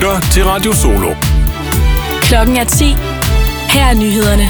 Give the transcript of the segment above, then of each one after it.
lytter til Radio Solo. Klokken er 10. Her er nyhederne.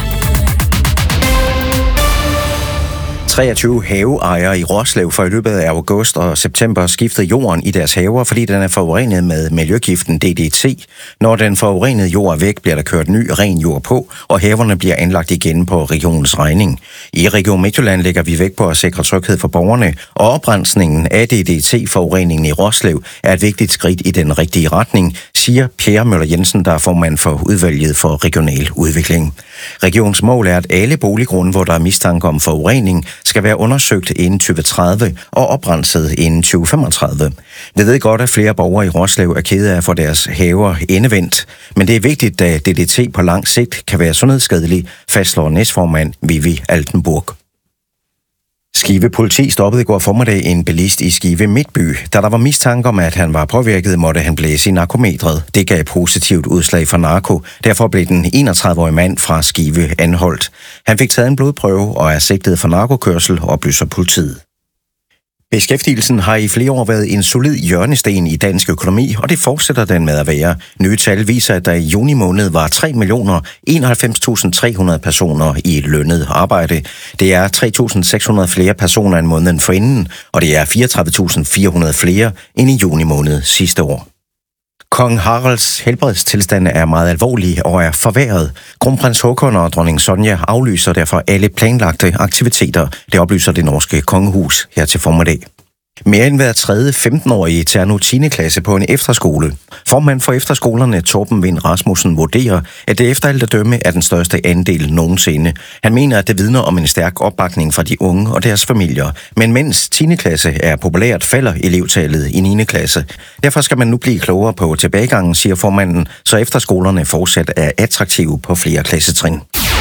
23 haveejere i Roslev får i løbet af august og september skiftet jorden i deres haver, fordi den er forurenet med miljøgiften DDT. Når den forurenede jord er væk, bliver der kørt ny, ren jord på, og haverne bliver anlagt igen på regionens regning. I Region Midtjylland lægger vi vægt på at sikre tryghed for borgerne, og oprensningen af DDT-forureningen i Roslev er et vigtigt skridt i den rigtige retning, siger Pierre Møller Jensen, der er formand for udvalget for regional udvikling. Regionens mål er, at alle boliggrunde, hvor der er mistanke om forurening, skal være undersøgt inden 2030 og oprenset inden 2035. Vi ved godt, at flere borgere i Roslev er kede af at få deres haver endevendt, men det er vigtigt, at DDT på lang sigt kan være sundhedsskadelig, fastslår næstformand Vivi Altenburg. Skive politi stoppede i går formiddag en bilist i Skive Midtby. Da der var mistanke om, at han var påvirket, måtte han blæse i narkometret. Det gav positivt udslag for narko. Derfor blev den 31-årige mand fra Skive anholdt. Han fik taget en blodprøve og er sigtet for narkokørsel, oplyser politiet. Beskæftigelsen har i flere år været en solid hjørnesten i dansk økonomi, og det fortsætter den med at være. Nye tal viser, at der i juni måned var 3.091.300 personer i lønnet arbejde. Det er 3.600 flere personer end måneden forinden, og det er 34.400 flere end i juni måned sidste år. Kong Haralds helbredstilstand er meget alvorlig og er forværret. Kronprins Håkon og dronning Sonja aflyser derfor alle planlagte aktiviteter. Det oplyser det norske kongehus her til formiddag. Mere end hver tredje 15-årige tager nu 10. klasse på en efterskole. Formand for efterskolerne, Torben Vind Rasmussen, vurderer, at det efter alt at dømme er den største andel nogensinde. Han mener, at det vidner om en stærk opbakning fra de unge og deres familier. Men mens 10. klasse er populært, falder elevtallet i 9. klasse. Derfor skal man nu blive klogere på tilbagegangen, siger formanden, så efterskolerne fortsat er attraktive på flere klassetrin.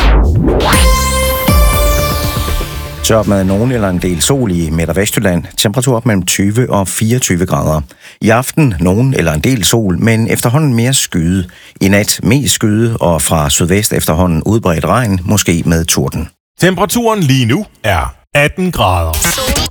Så op med nogen eller en del sol i Midt- og Vestjylland. Temperatur op mellem 20 og 24 grader. I aften nogen eller en del sol, men efterhånden mere skyde. I nat mest skyde og fra sydvest efterhånden udbredt regn, måske med torden. Temperaturen lige nu er 18 grader.